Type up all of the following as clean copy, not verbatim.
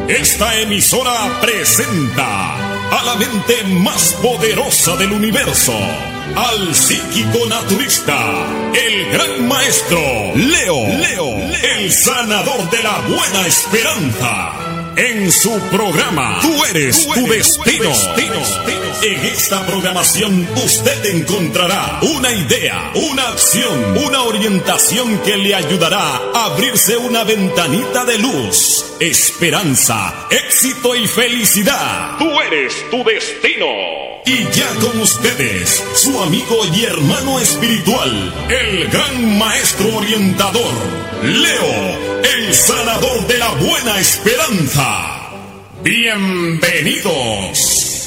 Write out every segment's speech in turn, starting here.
Esta emisora presenta a la mente más poderosa del universo, al psíquico naturista, el gran maestro Leo, el sanador de la buena esperanza. En su programa, Tú eres tu destino. En esta programación usted encontrará una idea, una acción, una orientación que le ayudará a abrirse una ventanita de luz, esperanza, éxito y felicidad. Tú eres tu destino. Y ya con ustedes, su amigo y hermano espiritual, el gran maestro orientador, Leo, el sanador de la buena esperanza. Bienvenidos.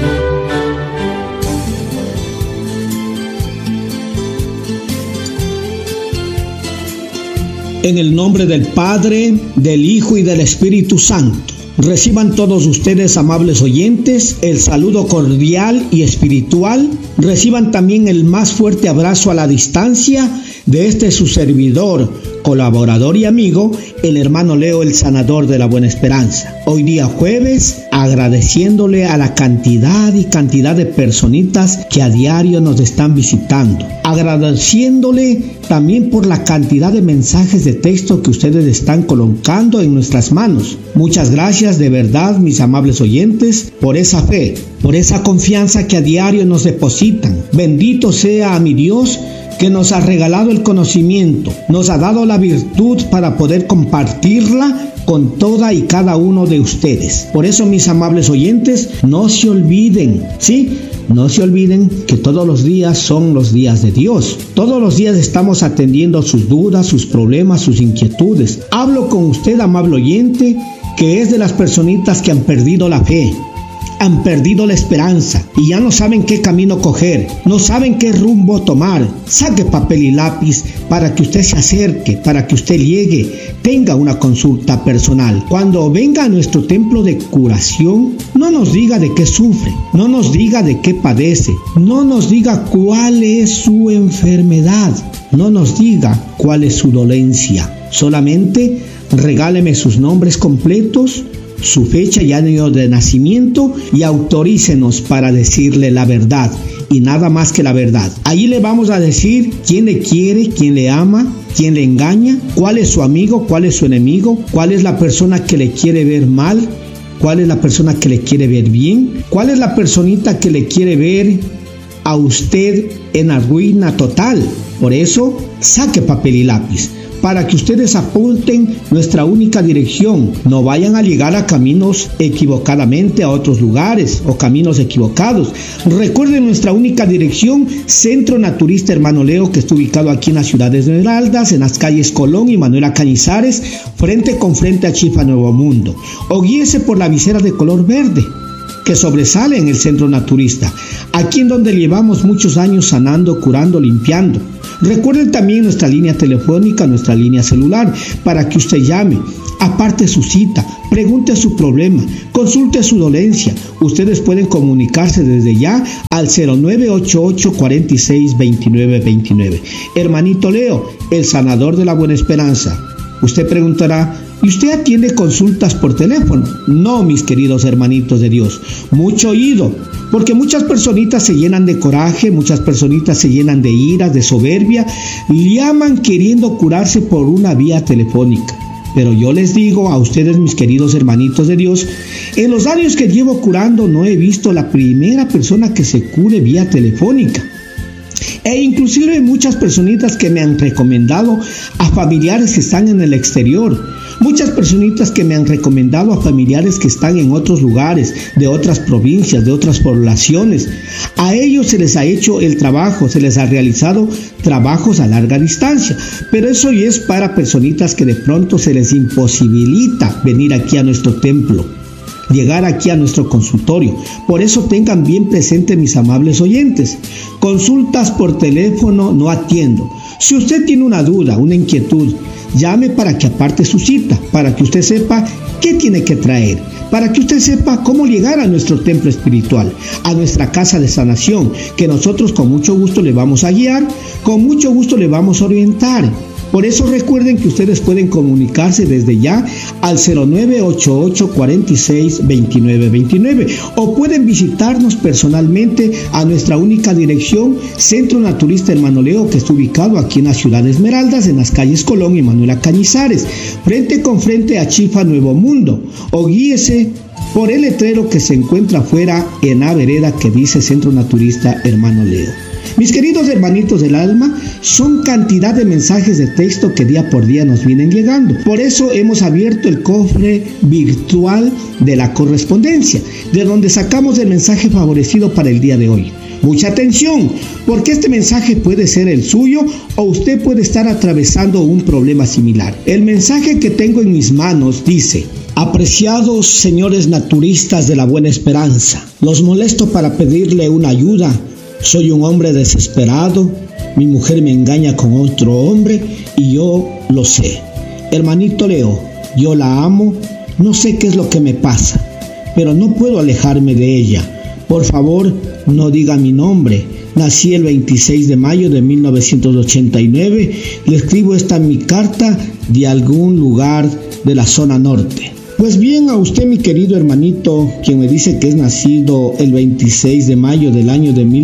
En el nombre del Padre, del Hijo y del Espíritu Santo. Reciban todos ustedes, amables oyentes, el saludo cordial y espiritual. Reciban también el más fuerte abrazo a la distancia de este su servidor, colaborador y amigo, el hermano Leo, el sanador de la buena esperanza. Hoy día jueves, agradeciéndole a la cantidad de personitas que a diario nos están visitando. Agradeciéndole también por la cantidad de mensajes de texto que ustedes están colocando en nuestras manos. Muchas gracias de verdad, mis amables oyentes, por esa fe, por esa confianza que a diario nos depositan. Bendito sea a mi Dios, que nos ha regalado el conocimiento, nos ha dado la virtud para poder compartirla con toda y cada uno de ustedes. Por eso, mis amables oyentes, no se olviden, no se olviden que todos los días son los días de Dios. Todos los días estamos atendiendo sus dudas, sus problemas, sus inquietudes. Hablo con usted, amable oyente, que es de las personitas que han perdido la fe, han perdido la esperanza y ya no saben qué camino coger, no saben qué rumbo tomar. Saque papel y lápiz para que usted se acerque, para que usted llegue, tenga una consulta personal. Cuando venga a nuestro templo de curación, no nos diga de qué sufre, no nos diga de qué padece, no nos diga cuál es su enfermedad, no nos diga cuál es su dolencia. Solamente regáleme sus nombres completos, su fecha y año de nacimiento y autorícenos para decirle la verdad y nada más que la verdad. Allí le vamos a decir quién le quiere, quién le ama, quién le engaña, cuál es su amigo, cuál es su enemigo, cuál es la persona que le quiere ver mal, cuál es la persona que le quiere ver bien, cuál es la personita que le quiere ver a usted en la ruina total. Por eso, saque papel y lápiz para que ustedes apunten nuestra única dirección. No vayan a llegar a caminos equivocadamente a otros lugares o caminos equivocados. Recuerden nuestra única dirección, Centro Naturista Hermano Leo, que está ubicado aquí en la ciudad de Esmeraldas, en las calles Colón y Manuela Cañizares, frente con frente a Chifa Nuevo Mundo. O guíese por la visera de color verde que sobresale en el Centro Naturista, aquí en donde llevamos muchos años sanando, curando, limpiando. Recuerden también nuestra línea telefónica, nuestra línea celular, para que usted llame, aparte su cita, pregunte su problema, consulte su dolencia. Ustedes pueden comunicarse desde ya al 0988 46 29 29. Hermanito Leo, el sanador de la buena esperanza. Usted preguntará, ¿y usted atiende consultas por teléfono? No, mis queridos hermanitos de Dios, mucho oído, porque muchas personitas se llenan de coraje, muchas personitas se llenan de ira, de soberbia, llaman queriendo curarse por una vía telefónica. Pero yo les digo a ustedes, mis queridos hermanitos de Dios, en los años que llevo curando no he visto la primera persona que se cure vía telefónica. E inclusive muchas personitas que me han recomendado a familiares que están en el exterior, muchas personitas que me han recomendado a familiares que están en otros lugares, de otras provincias, de otras poblaciones. A ellos se les ha hecho el trabajo, se les ha realizado trabajos a larga distancia, pero eso ya es para personitas que de pronto se les imposibilita venir aquí a nuestro templo, llegar aquí a nuestro consultorio. Por eso tengan bien presente, mis amables oyentes, consultas por teléfono no atiendo. Si usted tiene una duda, una inquietud, llame para que aparte su cita, para que usted sepa qué tiene que traer, para que usted sepa cómo llegar a nuestro templo espiritual, a nuestra casa de sanación, que nosotros con mucho gusto le vamos a guiar, con mucho gusto le vamos a orientar. Por eso recuerden que ustedes pueden comunicarse desde ya al 0988-46-2929 o pueden visitarnos personalmente a nuestra única dirección, Centro Naturista Hermano Leo, que está ubicado aquí en la ciudad de Esmeraldas, en las calles Colón y Manuela Cañizares, frente con frente a Chifa Nuevo Mundo, o guíese por el letrero que se encuentra afuera en la vereda que dice Centro Naturista Hermano Leo. Mis queridos hermanitos del alma, son cantidad de mensajes de texto que día por día nos vienen llegando. Por eso hemos abierto el cofre virtual de la correspondencia, de donde sacamos el mensaje favorecido para el día de hoy. Mucha atención, porque este mensaje puede ser el suyo o usted puede estar atravesando un problema similar. El mensaje que tengo en mis manos dice: apreciados señores naturistas de la Buena Esperanza, los molesto para pedirle una ayuda. Soy un hombre desesperado, mi mujer me engaña con otro hombre y yo lo sé. Hermanito Leo, yo la amo, no sé qué es lo que me pasa, pero no puedo alejarme de ella. Por favor, no diga mi nombre. Nací el 26 de mayo de 1989. Le escribo esta mi carta de algún lugar de la zona norte. Pues bien, a usted, mi querido hermanito, quien me dice que es nacido el 26 de mayo del año de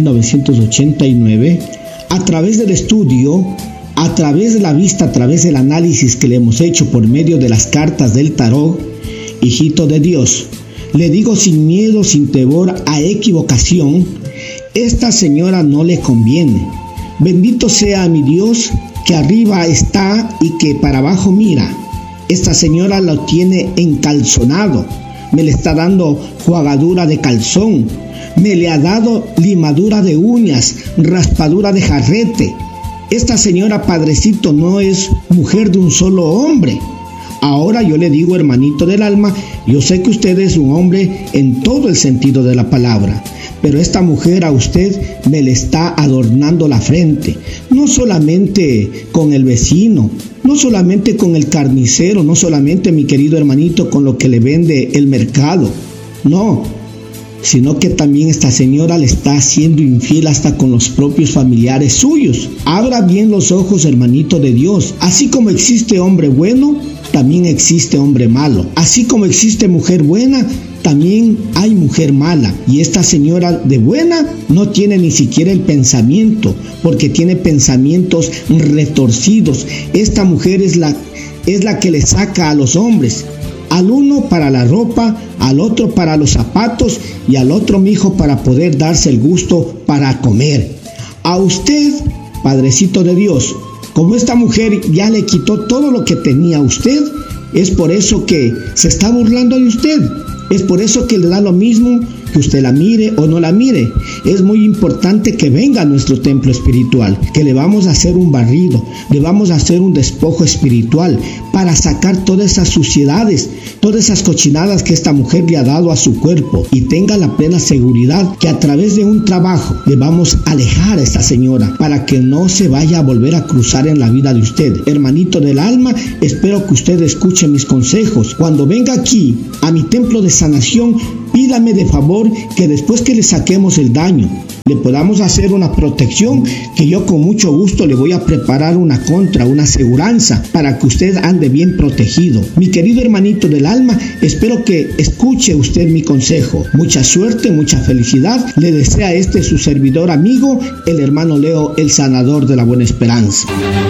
1989, a través del estudio, a través de la vista, a través del análisis que le hemos hecho por medio de las cartas del tarot, hijito de Dios, le digo sin miedo, sin temor a equivocación, esta señora no le conviene. Bendito sea mi Dios, que arriba está y que para abajo mira. Esta señora lo tiene encalzonado, me le está dando jugadura de calzón, me le ha dado limadura de uñas, raspadura de jarrete. Esta señora, padrecito, no es mujer de un solo hombre. Ahora yo le digo, hermanito del alma, yo sé que usted es un hombre en todo el sentido de la palabra, pero esta mujer a usted me le está adornando la frente, no solamente con el vecino, no solamente con el carnicero, no solamente, mi querido hermanito, con lo que le vende el mercado, no, sino que también esta señora le está haciendo infiel hasta con los propios familiares suyos. Abra bien los ojos, hermanito de Dios. Así como existe hombre bueno, también existe hombre malo. Así como existe mujer buena, también hay mujer mala. Y esta señora de buena no tiene ni siquiera el pensamiento, porque tiene pensamientos retorcidos. Esta mujer es la que le saca a los hombres. Al uno para la ropa, al otro para los zapatos y al otro, mijo, para poder darse el gusto para comer. A usted, padrecito de Dios, como esta mujer ya le quitó todo lo que tenía a usted, es por eso que se está burlando de usted. Es por eso que le da lo mismo que usted la mire o no la mire. Es muy importante que venga a nuestro templo espiritual, que le vamos a hacer un barrido, le vamos a hacer un despojo espiritual para sacar todas esas suciedades, todas esas cochinadas que esta mujer le ha dado a su cuerpo, y tenga la plena seguridad que a través de un trabajo le vamos a alejar a esta señora para que no se vaya a volver a cruzar en la vida de usted. Hermanito del alma, espero que usted escuche mis consejos. Cuando venga aquí a mi templo de sanación, pídame de favor que después que le saquemos el daño, le podamos hacer una protección, que yo con mucho gusto le voy a preparar una aseguranza para que usted ande bien protegido. Mi querido hermanito del alma, espero que escuche usted mi consejo. Mucha suerte, mucha felicidad le desea su servidor amigo, el hermano Leo, el sanador de la Buena Esperanza.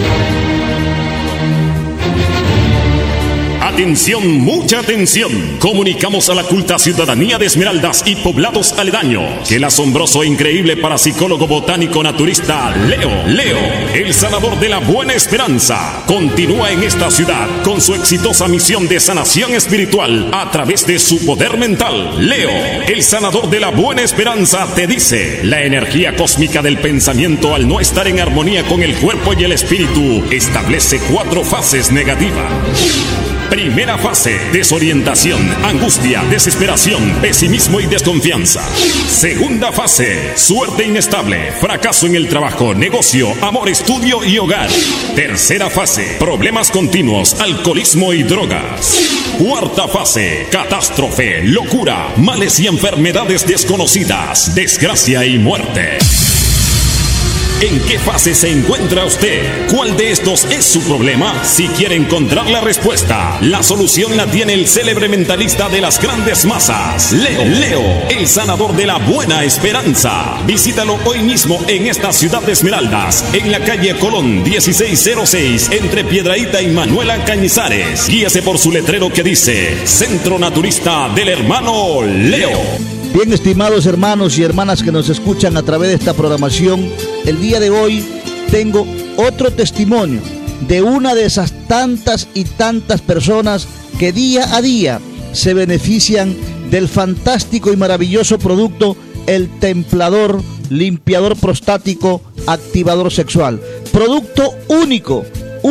Atención, mucha atención. Comunicamos a la culta ciudadanía de Esmeraldas y poblados aledaños que el asombroso e increíble parapsicólogo botánico naturista Leo, el sanador de la Buena Esperanza, continúa en esta ciudad con su exitosa misión de sanación espiritual a través de su poder mental. Leo, el sanador de la Buena Esperanza, te dice: la energía cósmica del pensamiento, al no estar en armonía con el cuerpo y el espíritu, establece 4 fases negativas. Primera fase: desorientación, angustia, desesperación, pesimismo y desconfianza. Segunda fase: suerte inestable, fracaso en el trabajo, negocio, amor, estudio y hogar. Tercera fase: problemas continuos, alcoholismo y drogas. Cuarta fase: catástrofe, locura, males y enfermedades desconocidas, desgracia y muerte. ¿En qué fase se encuentra usted? ¿Cuál de estos es su problema? Si quiere encontrar la respuesta, la solución la tiene el célebre mentalista de las grandes masas, Leo, el sanador de la buena esperanza. Visítalo hoy mismo en esta ciudad de Esmeraldas, en la calle Colón 1606, entre Piedrahíta y Manuela Cañizares. Guíase por su letrero que dice Centro Naturista del Hermano Leo. Bien, estimados hermanos y hermanas que nos escuchan a través de esta programación, el día de hoy tengo otro testimonio de una de esas tantas y tantas personas que día a día se benefician del fantástico y maravilloso producto El Templador, limpiador prostático, activador sexual. Producto único,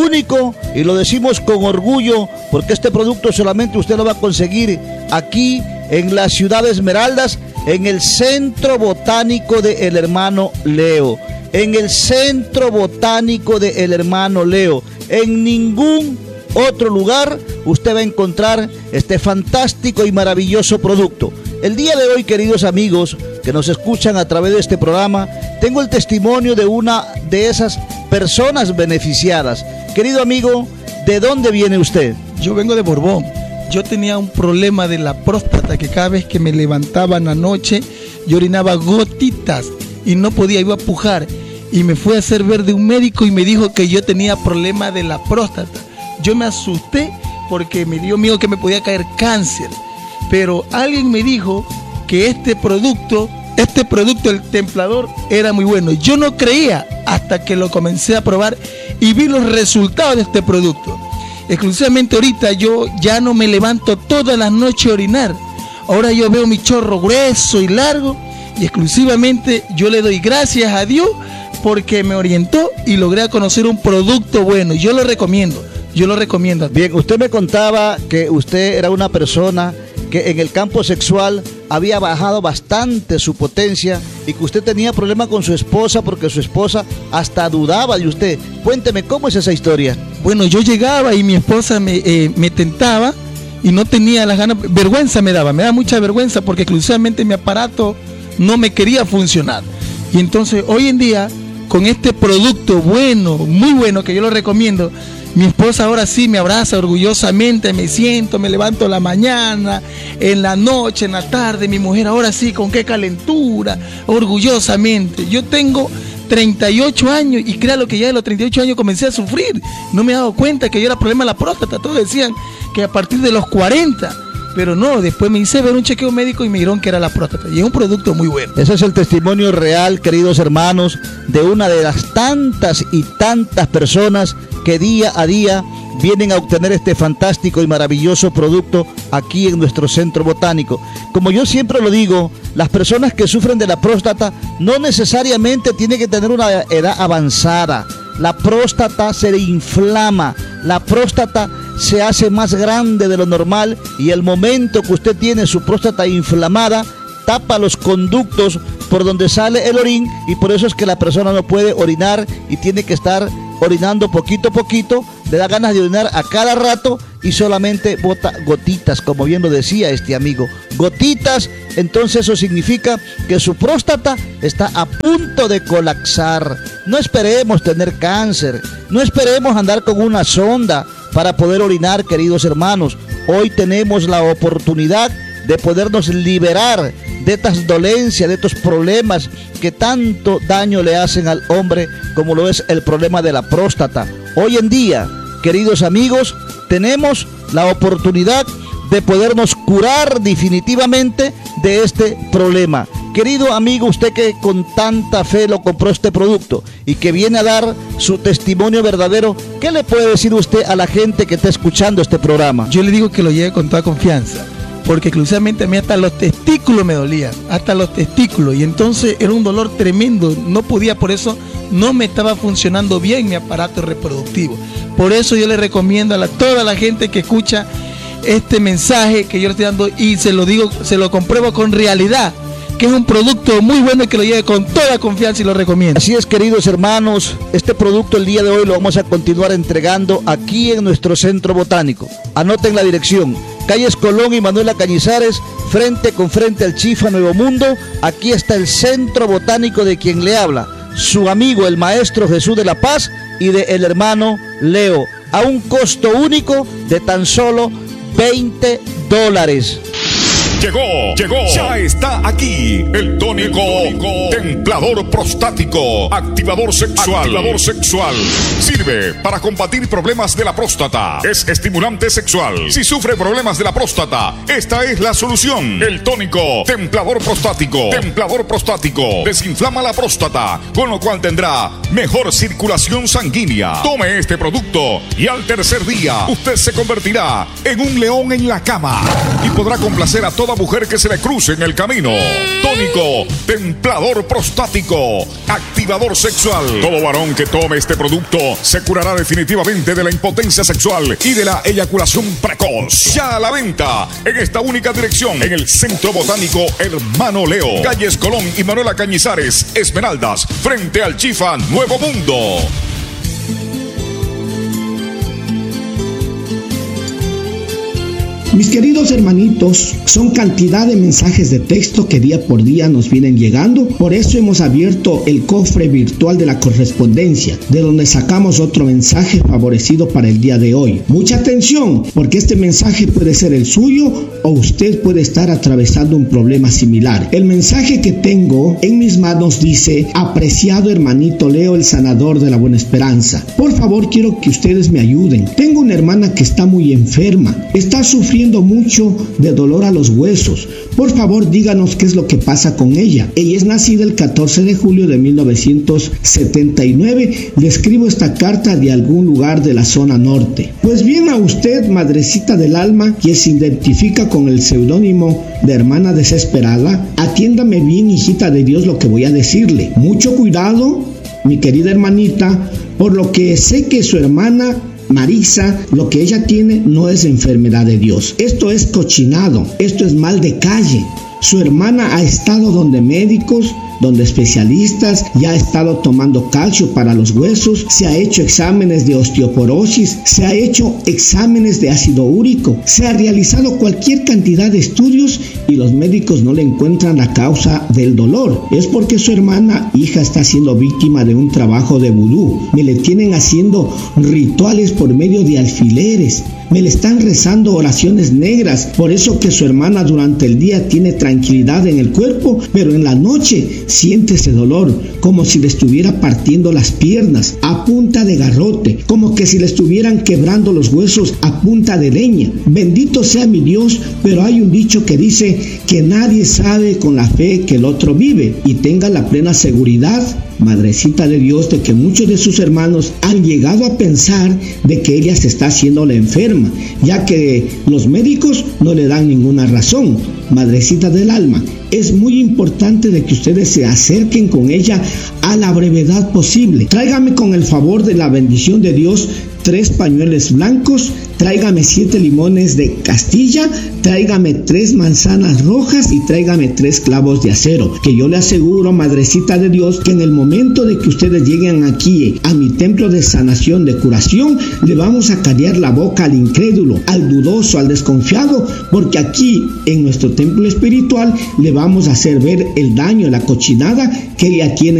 y lo decimos con orgullo porque este producto solamente usted lo va a conseguir aquí en la ciudad de Esmeraldas, en el Centro Botánico de El Hermano Leo. En el Centro Botánico de El Hermano Leo. En ningún otro lugar usted va a encontrar este fantástico y maravilloso producto. El día de hoy, queridos amigos que nos escuchan a través de este programa, tengo el testimonio de una de esas personas beneficiadas. Querido amigo, ¿de dónde viene usted? Yo vengo de Borbón. Yo tenía un problema de la próstata que cada vez que me levantaba en la noche yo orinaba gotitas y no podía, iba a pujar. Y me fui a hacer ver de un médico y me dijo que yo tenía problema de la próstata. Yo me asusté porque me dio miedo que me podía caer cáncer. Pero alguien me dijo que este producto, el Templador, era muy bueno. Yo no creía hasta que lo comencé a probar y vi los resultados de este producto. Exclusivamente ahorita yo ya no me levanto todas las noches a orinar. Ahora yo veo mi chorro grueso y largo y exclusivamente yo le doy gracias a Dios porque me orientó y logré conocer un producto bueno. Yo lo recomiendo. Bien, usted me contaba que usted era una persona que en el campo sexual había bajado bastante su potencia y que usted tenía problemas con su esposa porque su esposa hasta dudaba de usted. Cuénteme, ¿cómo es esa historia? Bueno, yo llegaba y mi esposa me tentaba y no tenía las ganas, vergüenza me daba mucha vergüenza porque exclusivamente mi aparato no me quería funcionar. Y entonces hoy en día, con este producto bueno, muy bueno, que yo lo recomiendo, mi esposa ahora sí me abraza orgullosamente, me siento, me levanto en la mañana, en la noche, en la tarde, mi mujer ahora sí, con qué calentura, orgullosamente. Yo tengo 38 años y créalo que ya de los 38 años comencé a sufrir. No me he dado cuenta que yo era problema de la próstata, todos decían que a partir de los 40, pero no, después me hice ver un chequeo médico y me dijeron que era la próstata y es un producto muy bueno. Ese es el testimonio real, queridos hermanos, de una de las tantas y tantas personas que día a día vienen a obtener este fantástico y maravilloso producto aquí en nuestro centro botánico. Como yo siempre lo digo, las personas que sufren de la próstata no necesariamente tienen que tener una edad avanzada. La próstata se le inflama, la próstata se hace más grande de lo normal y el momento que usted tiene su próstata inflamada, tapa los conductos por donde sale el orín y por eso es que la persona no puede orinar y tiene que estar orinando poquito a poquito, le da ganas de orinar a cada rato y solamente bota gotitas, como bien lo decía este amigo, gotitas. Entonces eso significa que su próstata está a punto de colapsar. No esperemos tener cáncer, no esperemos andar con una sonda para poder orinar, queridos hermanos. Hoy tenemos la oportunidad de podernos liberar de estas dolencias, de estos problemas que tanto daño le hacen al hombre, como lo es el problema de la próstata. Hoy en día, queridos amigos, tenemos la oportunidad de podernos curar definitivamente de este problema. Querido amigo, usted que con tanta fe lo compró este producto y que viene a dar su testimonio verdadero, ¿qué le puede decir usted a la gente que está escuchando este programa? Yo le digo que lo lleve con toda confianza, porque exclusivamente a mí hasta los testículos me dolían, y entonces era un dolor tremendo, no podía, por eso no me estaba funcionando bien mi aparato reproductivo. Por eso yo le recomiendo a toda la gente que escucha este mensaje que yo le estoy dando y se lo digo, se lo compruebo con realidad, que es un producto muy bueno y que lo lleve con toda confianza y lo recomiendo. Así es, queridos hermanos, este producto el día de hoy lo vamos a continuar entregando aquí en nuestro centro botánico. Anoten la dirección: calles Colón y Manuela Cañizares, frente con frente al Chifa Nuevo Mundo. Aquí está el centro botánico de quien le habla, su amigo el Maestro Jesús de la Paz y de el hermano Leo, a un costo único de tan solo $20. Llegó, ya está aquí el tónico templador prostático, activador sexual. Sirve para combatir problemas de la próstata. Es estimulante sexual. Si sufre problemas de la próstata, esta es la solución. El tónico templador prostático. Desinflama la próstata, con lo cual tendrá mejor circulación sanguínea. Tome este producto y al tercer día usted se convertirá en un león en la cama y podrá complacer a toda mujer que se le cruce en el camino. Tónico templador prostático, activador sexual. Todo varón que tome este producto se curará definitivamente de la impotencia sexual y de la eyaculación precoz. Ya a la venta en esta única dirección, en el Centro Botánico Hermano Leo, calles Colón y Manuela Cañizares, Esmeraldas, frente al Chifa Nuevo Mundo. Mis queridos hermanitos, son cantidad de mensajes de texto que día por día nos vienen llegando. Por eso hemos abierto el cofre virtual de la correspondencia, de donde sacamos otro mensaje favorecido para el día de hoy. Mucha atención, porque este mensaje puede ser el suyo o usted puede estar atravesando un problema similar. El mensaje que tengo en mis manos dice: apreciado hermanito Leo, el sanador de la Buena Esperanza. Por favor, quiero que ustedes me ayuden. Tengo una hermana que está muy enferma, está sufriendo mucho de dolor a los huesos. Por favor, díganos qué es lo que pasa con ella. Ella es nacida el 14 de julio de 1979. Le escribo esta carta de algún lugar de la zona norte. Pues bien, a usted, madrecita del alma, quien se identifica con el seudónimo de hermana desesperada, atiéndame bien, hijita de Dios, lo que voy a decirle. Mucho cuidado, mi querida hermanita, por lo que sé que su hermana Marisa, lo que ella tiene no es enfermedad de Dios. Esto es cochinado, esto es mal de calle. Su hermana ha estado donde médicos, donde especialistas, ya ha estado tomando calcio para los huesos, se ha hecho exámenes de osteoporosis, se ha hecho exámenes de ácido úrico, se ha realizado cualquier cantidad de estudios y los médicos no le encuentran la causa del dolor. Es porque su hermana hija está siendo víctima de un trabajo de vudú. Me le tienen haciendo rituales por medio de alfileres. Me le están rezando oraciones negras. Por eso que su hermana durante el día tiene tranquilidad en el cuerpo, pero en la noche siente ese dolor, como si le estuviera partiendo las piernas a punta de garrote, como que si le estuvieran quebrando los huesos a punta de leña. Bendito sea mi Dios, pero hay un dicho que dice que nadie sabe con la fe que el otro vive, y tenga la plena seguridad, madrecita de Dios, de que muchos de sus hermanos han llegado a pensar de que ella se está haciendo la enferma, ya que los médicos no le dan ninguna razón. Madrecita del alma, es muy importante de que ustedes se acerquen con ella a la brevedad posible. Tráigame con el favor de la bendición de Dios 3 pañuelos blancos, tráigame 7 limones de Castilla, tráigame 3 manzanas rojas y tráigame 3 clavos de acero, que yo le aseguro, madrecita de Dios, que en el momento de que ustedes lleguen aquí a mi templo de sanación, de curación, le vamos a callar la boca al incrédulo, al dudoso, al desconfiado, porque aquí en nuestro templo espiritual le vamos a hacer ver el daño, la cochinada que ella tiene